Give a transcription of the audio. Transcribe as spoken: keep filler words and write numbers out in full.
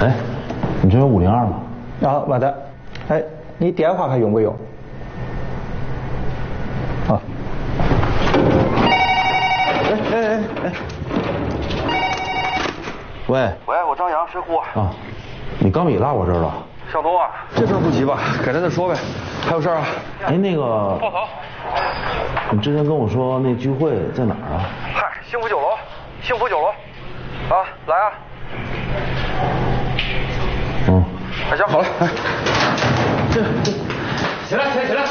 哎，你这有五零二吗？ 啊，没得。哎，你电话还用不用？啊。哎哎哎哎。 喂。 喂，我张扬，水浒。 啊，你钢笔落我这儿了。 向东啊，这事儿不急吧？改天再说呗。还有事儿啊？ 哎，那个。 报头。 你之前跟我说那聚会在哪儿啊？ 嗨，幸福酒楼，幸福酒楼。啊，来啊。 嗯。 哎，行，好嘞，来。这这。 起来，起来，起来！